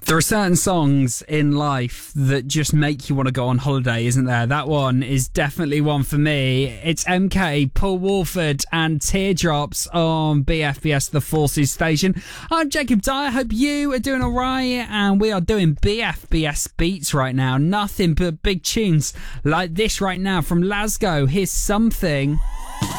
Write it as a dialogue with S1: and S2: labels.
S1: There are certain songs in life that just make you want to go on holiday, isn't there? That one is definitely one for me. It's MK, Paul Woolford and Teardrops on BFBS The Forces Station. I'm Jacob Dyer. Hope you are doing all right. And we are doing BFBS beats right now. Nothing but big tunes like this right now from Lasgo. Here's Something.